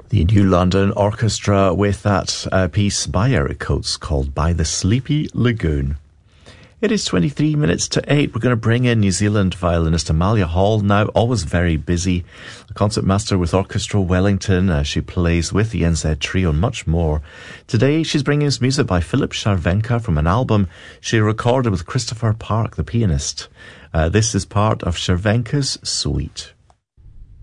The New London Orchestra with that piece by Eric Coates called By the Sleepy Lagoon. It is 23 minutes to 8. We're going to bring in New Zealand violinist Amalia Hall now, always very busy. A concertmaster with Orchestra Wellington. She plays with the NZ Trio and much more. Today she's bringing us music by Philip Cervenka from an album she recorded with Christopher Park, the pianist. This is part of Cervenka's Suite.